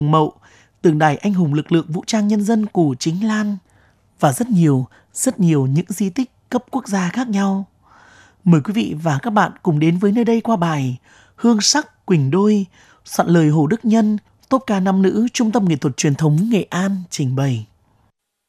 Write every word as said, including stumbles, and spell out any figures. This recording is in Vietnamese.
Mậu, tượng đài anh hùng lực lượng vũ trang nhân dân Cù Chính Lan và rất nhiều, rất nhiều những di tích cấp quốc gia khác nhau. Mời quý vị và các bạn cùng đến với nơi đây qua bài Hương sắc Quỳnh Đôi, soạn lời Hồ Đức Nhân, tốp ca nam nữ Trung tâm Nghệ thuật Truyền thống Nghệ An trình bày.